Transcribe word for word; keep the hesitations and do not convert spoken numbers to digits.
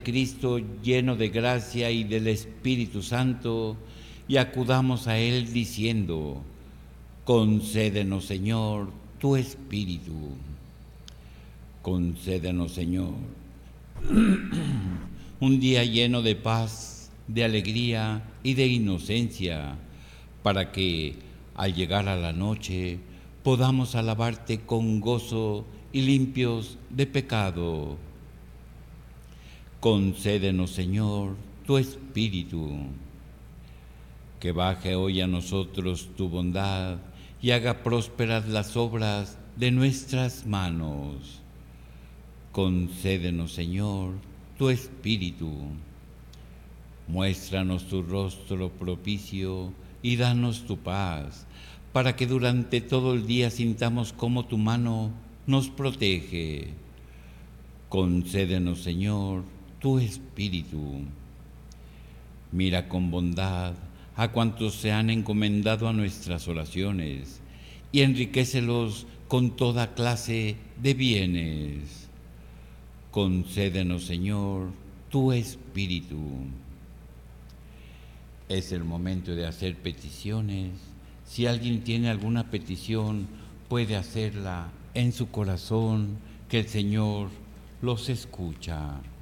Cristo lleno de gracia y del Espíritu Santo, y acudamos a Él diciendo: concédenos, Señor, tu Espíritu. Concédenos, Señor, un día lleno de paz, de alegría y de inocencia, para que, al llegar a la noche, podamos alabarte con gozo y limpios de pecado. Concédenos, Señor, tu Espíritu. Que baje hoy a nosotros tu bondad y haga prósperas las obras de nuestras manos. Concédenos, Señor, tu Espíritu. Muéstranos tu rostro propicio y danos tu paz, para que durante todo el día sintamos cómo tu mano nos protege. Concédenos, Señor, tu Espíritu. Mira con bondad a cuantos se han encomendado a nuestras oraciones y enriquécelos con toda clase de bienes. Concédenos, Señor, tu Espíritu. Es el momento de hacer peticiones. Si alguien tiene alguna petición, puede hacerla en su corazón, que el Señor los escucha.